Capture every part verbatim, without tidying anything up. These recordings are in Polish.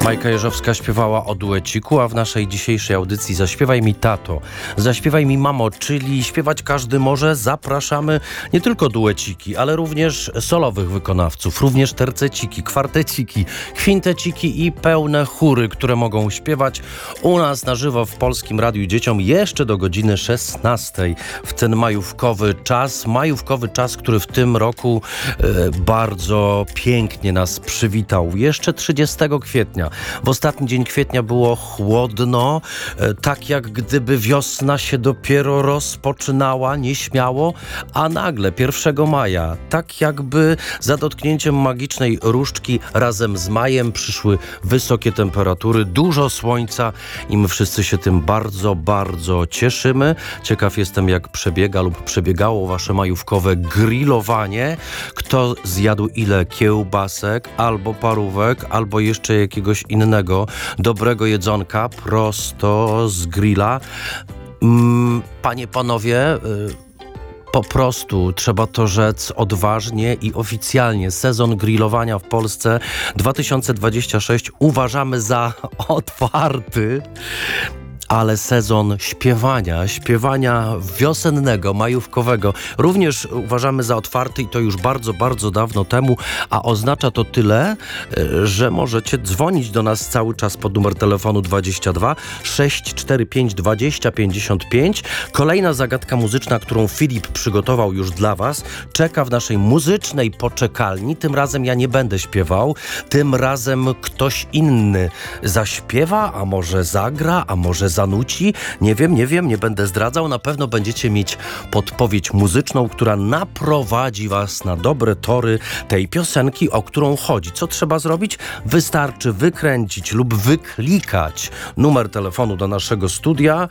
Majka Jeżowska śpiewała o dueciku, a w naszej dzisiejszej audycji Zaśpiewaj mi tato, zaśpiewaj mi mamo, czyli śpiewać każdy może. Zapraszamy nie tylko dueciki, ale również solowych wykonawców, również terceciki, kwarteciki, kwinteciki i pełne chóry, które mogą śpiewać u nas na żywo w Polskim Radiu Dzieciom jeszcze do godziny szesnastej w ten majówkowy czas. Majówkowy czas, który w tym roku e, bardzo pięknie nas przywitał. Jeszcze trzydziestego kwietnia. W ostatni dzień kwietnia było chłodno, e, tak jak gdyby wiosna się dopiero rozpoczynała, nieśmiało, a nagle pierwszego maja, tak jakby za dotknięciem magicznej różdżki razem z majem przyszły wysokie temperatury, dużo słońca i my wszyscy się tym bardzo, bardzo cieszymy. Ciekaw jestem, jak przebiega lub przebiegało wasze majówkowe grillowanie. Kto zjadł ile kiełbasek, albo parówek, albo jeszcze jakiegoś innego dobrego jedzonka prosto z grilla. Mm, panie, panowie, y, po prostu trzeba to rzec odważnie i oficjalnie. Sezon grillowania w Polsce dwa tysiące dwudziesty szósty uważamy za otwarty. Ale sezon śpiewania, śpiewania wiosennego, majówkowego również uważamy za otwarty i to już bardzo, bardzo dawno temu, a oznacza to tyle, że możecie dzwonić do nas cały czas pod numer telefonu dwadzieścia dwa sześć cztery pięć dwadzieścia pięćdziesiąt pięć. Kolejna zagadka muzyczna, którą Filip przygotował już dla was, czeka w naszej muzycznej poczekalni. Tym razem ja nie będę śpiewał, tym razem ktoś inny zaśpiewa, a może zagra, a może zanuci. Nie wiem, nie wiem, nie będę zdradzał. Na pewno będziecie mieć podpowiedź muzyczną, która naprowadzi was na dobre tory tej piosenki, o którą chodzi. Co trzeba zrobić? Wystarczy wykręcić lub wyklikać numer telefonu do naszego studia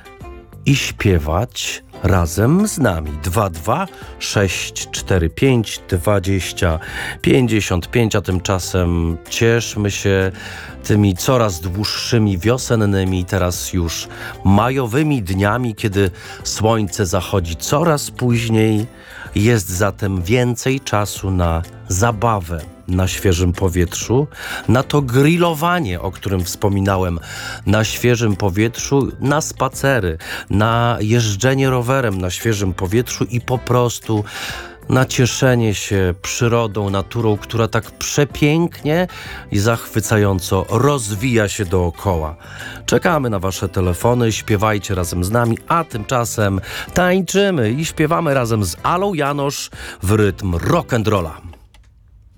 i śpiewać razem z nami. dwa dwa sześć cztery pięć dwadzieścia pięćdziesiąt pięć, a tymczasem cieszmy się tymi coraz dłuższymi wiosennymi, teraz już majowymi dniami, kiedy słońce zachodzi coraz później. Jest zatem więcej czasu na zabawę na świeżym powietrzu, na to grillowanie, o którym wspominałem, na świeżym powietrzu, na spacery, na jeżdżenie rowerem na świeżym powietrzu i po prostu na cieszenie się przyrodą, naturą, która tak przepięknie i zachwycająco rozwija się dookoła. Czekamy na wasze telefony, śpiewajcie razem z nami, a tymczasem tańczymy i śpiewamy razem z Alą Janosz w rytm rock'n'rolla.